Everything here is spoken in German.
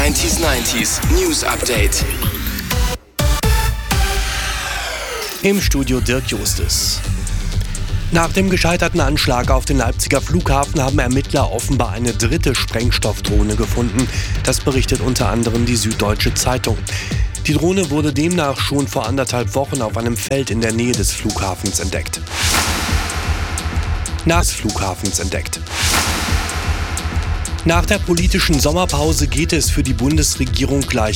90s News Update. Im Studio Dirk Justus. Nach dem gescheiterten Anschlag auf den Leipziger Flughafen haben Ermittler offenbar eine dritte Sprengstoffdrohne gefunden. Das berichtet unter anderem die Süddeutsche Zeitung. Die Drohne wurde demnach schon vor 1,5 Wochen auf einem Feld in der Nähe des Flughafens entdeckt. Nach der politischen Sommerpause geht es für die Bundesregierung gleich